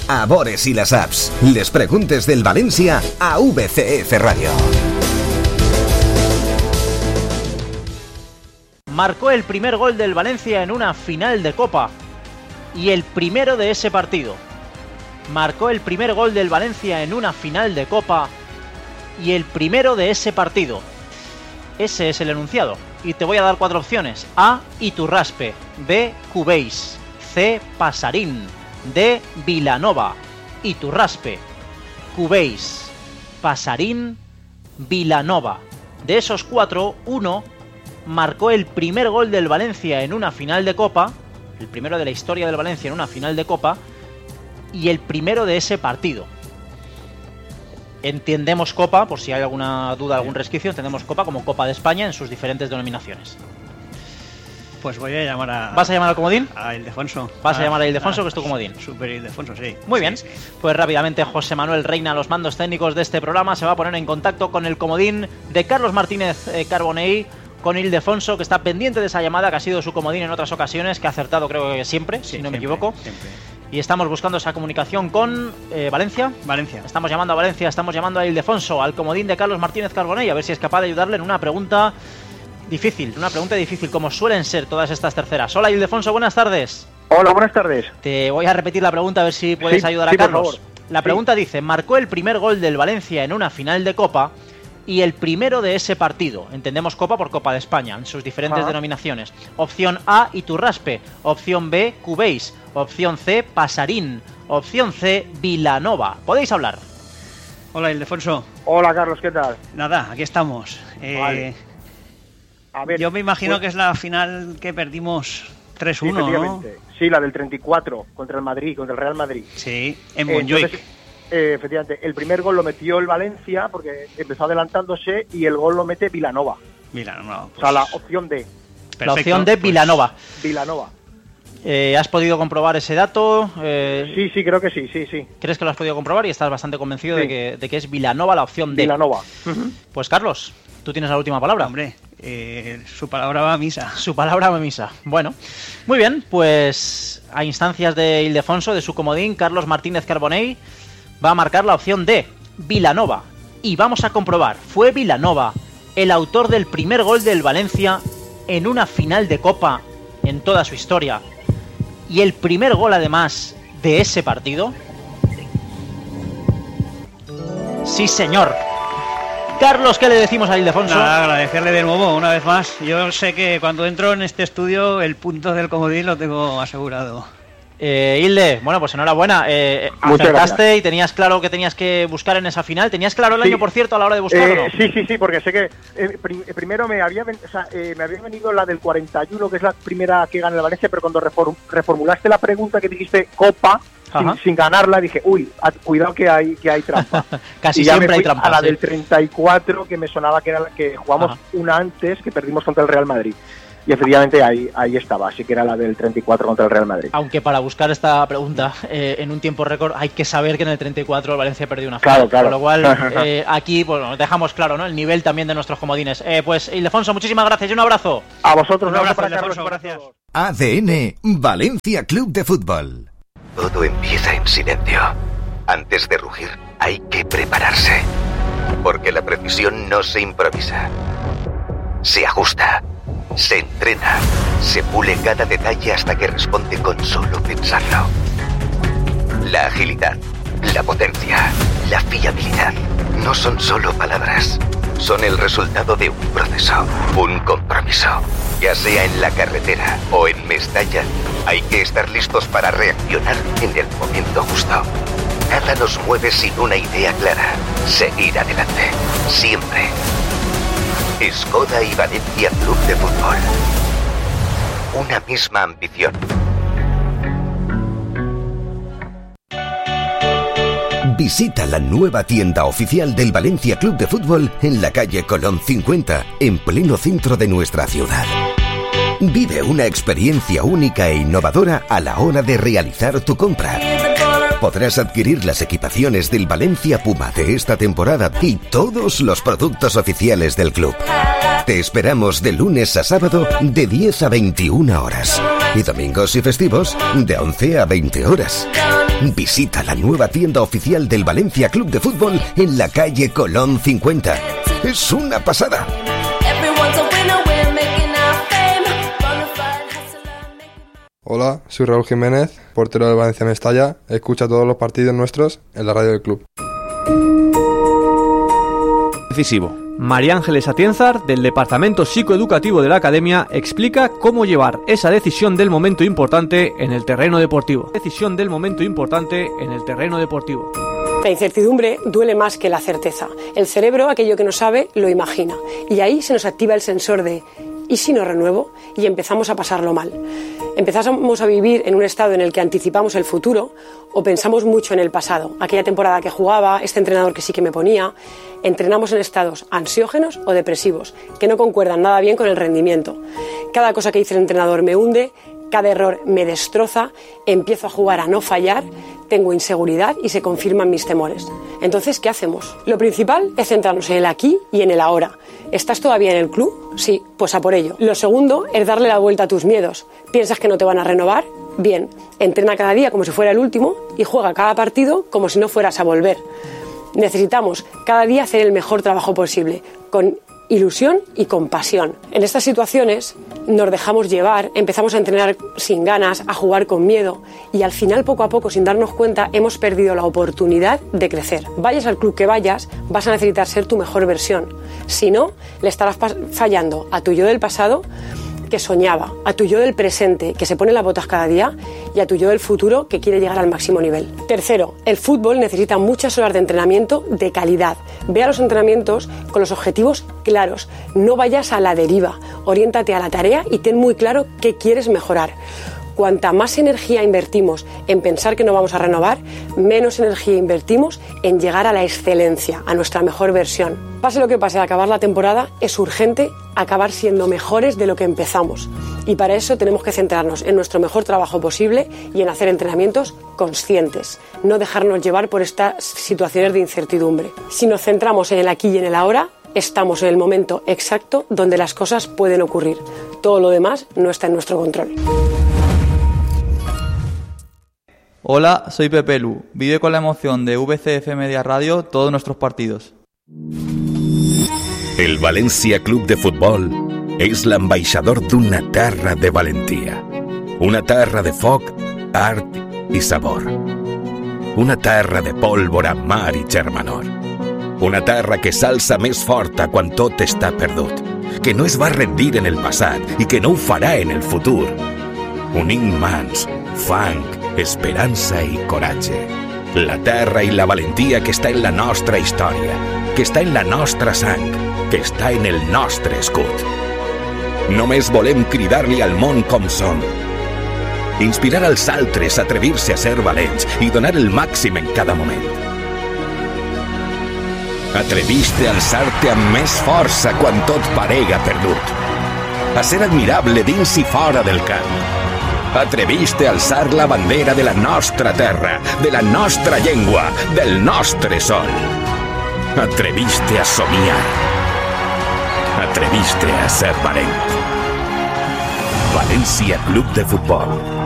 a Bores y las apps. Les preguntes del Valencia a VCF Radio. Marcó el primer gol del Valencia en una final de Copa y el primero de ese partido. Marcó el primer gol del Valencia en una final de Copa y el primero de ese partido. Ese es el enunciado. Y te voy a dar 4 opciones. A. Iturraspe. B. Cubéis. C. Pasarín. D. Vilanova. Iturraspe, Cubéis, Pasarín, Vilanova. De esos 4, uno marcó el primer gol del Valencia en una final de Copa, el primero de la historia del Valencia en una final de Copa, y el primero de ese partido. Entendemos Copa, por si hay alguna duda, algún resquicio, entendemos Copa como Copa de España en sus diferentes denominaciones. Pues voy a llamar a... ¿Vas a llamar al comodín? A Ildefonso. ¿Vas a llamar a Ildefonso, que es tu comodín? Super Ildefonso, sí. Muy bien. Sí. Pues rápidamente José Manuel Reina, los mandos técnicos de este programa, se va a poner en contacto con el comodín de Carlos Martínez Carbonell, con Ildefonso, que está pendiente de esa llamada, que ha sido su comodín en otras ocasiones, que ha acertado creo que siempre, si no me equivoco. Siempre. Y estamos buscando esa comunicación con Valencia. Valencia. Estamos llamando a Valencia, estamos llamando a Ildefonso, al comodín de Carlos Martínez Carbonell, a ver si es capaz de ayudarle en una pregunta difícil, como suelen ser todas estas terceras. Hola Ildefonso, buenas tardes. Hola, buenas tardes. Te voy a repetir la pregunta a ver si puedes ayudar a Carlos. Por favor. La pregunta dice, marcó el primer gol del Valencia en una final de Copa y el primero de ese partido. Entendemos Copa por Copa de España, en sus diferentes denominaciones. Opción A, Iturraspe. Opción B, Cubéis. Opción C, Pasarín. Opción C, Vilanova. ¿Podéis hablar? Hola Ildefonso. Hola Carlos, ¿qué tal? Nada, aquí estamos. Vale. A ver, yo me imagino que es la final que perdimos 3-1, sí, efectivamente, ¿no? Sí, la del 34 contra el Madrid, contra el Real Madrid. Sí, en Montjuic. Efectivamente, el primer gol lo metió el Valencia porque empezó adelantándose y el gol lo mete Vilanova. Vilanova. Pues... O sea, la opción D. Perfecto, la opción de Vilanova. Vilanova. ¿Has podido comprobar ese dato? Sí, creo que sí. ¿Crees que lo has podido comprobar y estás bastante convencido de que es Vilanova la opción D? Vilanova. Pues Carlos, tú tienes la última palabra. Hombre, su palabra va a misa. Su palabra va a misa. Bueno, muy bien, pues a instancias de Ildefonso, de su comodín, Carlos Martínez Carbonell va a marcar la opción D, Vilanova. Y vamos a comprobar, fue Vilanova el autor del primer gol del Valencia en una final de Copa en toda su historia. Y el primer gol, además, de ese partido. Sí, señor. Carlos, ¿qué le decimos a Ildefonso? Nada, agradecerle de nuevo, una vez más. Yo sé que cuando entro en este estudio, el punto del comodín lo tengo asegurado. Hilde, bueno, pues enhorabuena. Acertaste y tenías claro que tenías que buscar en esa final. ¿Tenías claro el año, por cierto, a la hora de buscarlo? Sí, porque sé que primero me había venido la del 41, que es la primera que gana el Valencia, pero cuando reformulaste la pregunta que dijiste Copa, sin ganarla, dije, cuidado que hay trampa. Casi y ya siempre me fui hay trampa. A la del 34, que me sonaba que era la que jugamos una antes, que perdimos contra el Real Madrid. Y efectivamente ahí estaba, así que era la del 34 contra el Real Madrid. Aunque para buscar esta pregunta en un tiempo récord hay que saber que en el 34 el Valencia perdió una final. Claro. Con lo cual aquí dejamos claro, ¿no?, el nivel también de nuestros comodines. Pues Ildefonso, muchísimas gracias y un abrazo. A vosotros, un abrazo para Ildefonso, Carlos, gracias. ADN Valencia Club de Fútbol. Todo empieza en silencio. Antes de rugir, hay que prepararse. Porque la precisión no se improvisa. Se ajusta. Se entrena, se pule cada detalle hasta que responde con solo pensarlo. La agilidad, la potencia, la fiabilidad no son solo palabras, son el resultado de un proceso, un compromiso. Ya sea en la carretera o en Mestalla, hay que estar listos para reaccionar en el momento justo. Nada nos mueve sin una idea clara, seguir adelante, siempre. Skoda y Valencia Club de Fútbol. Una misma ambición. Visita la nueva tienda oficial del Valencia Club de Fútbol en la calle Colón 50, en pleno centro de nuestra ciudad. Vive una experiencia única e innovadora a la hora de realizar tu compra. Podrás adquirir las equipaciones del Valencia Puma de esta temporada y todos los productos oficiales del club. Te esperamos de lunes a sábado de 10 a 21 horas. Y domingos y festivos de 11 a 20 horas. Visita la nueva tienda oficial del Valencia Club de Fútbol en la calle Colón 50. Es una pasada. Hola, soy Raúl Jiménez, portero del Valencia Mestalla. Escucha todos los partidos nuestros en la radio del club. Decisivo. María Ángeles Atienzar, del Departamento Psicoeducativo de la Academia, explica cómo llevar esa decisión del momento importante en el terreno deportivo. Decisión del momento importante en el terreno deportivo. La incertidumbre duele más que la certeza. El cerebro, aquello que no sabe, lo imagina. Y ahí se nos activa el sensor de ¿y si no renuevo? Y empezamos a pasarlo mal. Empezamos a vivir en un estado en el que anticipamos el futuro o pensamos mucho en el pasado. Aquella temporada que jugaba, este entrenador que sí que me ponía. Entrenamos en estados ansiógenos o depresivos, que no concuerdan nada bien con el rendimiento. Cada cosa que dice el entrenador me hunde, cada error me destroza, empiezo a jugar a no fallar, tengo inseguridad y se confirman mis temores. Entonces, ¿qué hacemos? Lo principal es centrarnos en el aquí y en el ahora. ¿Estás todavía en el club? Sí, pues a por ello. Lo segundo es darle la vuelta a tus miedos. ¿Piensas que no te van a renovar? Bien, entrena cada día como si fuera el último y juega cada partido como si no fueras a volver. Necesitamos cada día hacer el mejor trabajo posible, con ilusión y con pasión. En estas situaciones nos dejamos llevar, empezamos a entrenar sin ganas, a jugar con miedo y al final, poco a poco, sin darnos cuenta, hemos perdido la oportunidad de crecer. Vayas al club que vayas, vas a necesitar ser tu mejor versión. Si no, le estarás fallando a tu yo del pasado que soñaba, a tu yo del presente que se pone las botas cada día y a tu yo del futuro que quiere llegar al máximo nivel. Tercero, el fútbol necesita muchas horas de entrenamiento de calidad. Ve a los entrenamientos con los objetivos claros, no vayas a la deriva, oriéntate a la tarea y ten muy claro qué quieres mejorar. Cuanta más energía invertimos en pensar que no vamos a renovar, menos energía invertimos en llegar a la excelencia, a nuestra mejor versión. Pase lo que pase al acabar la temporada, es urgente acabar siendo mejores de lo que empezamos. Y para eso tenemos que centrarnos en nuestro mejor trabajo posible y en hacer entrenamientos conscientes. No dejarnos llevar por estas situaciones de incertidumbre. Si nos centramos en el aquí y en el ahora, estamos en el momento exacto donde las cosas pueden ocurrir. Todo lo demás no está en nuestro control. Hola, soy Pepe Lu. Vive con la emoción de VCF Media Radio todos nuestros partidos. El Valencia Club de Futbol és l'ambaixador d'una terra de valentia. Una terra de foc, art i sabor. Una terra de pólvora, mar i germanor. Una terra que s'alça més forta quan tot està perdut, que no es va rendir en el passat i que no ho farà en el futur. Unint mans, fang, esperança i coratge. La terra i la valentia que està en la nostra història, que està en la nostra sang, que està en el nostre escut. Només volem cridar-li al món com som. Inspirar als altres a atrevir-se a ser valents i donar el màxim en cada moment. Atreviste a alçar-te amb més força quan tot parega perdut. A ser admirable dins i fora del camp. Atreviste a alçar la bandera de la nostra terra, de la nostra llengua, del nostre sol. Atreviste a somiar. Atreviste a ser valent. Valencia Club de Futbol.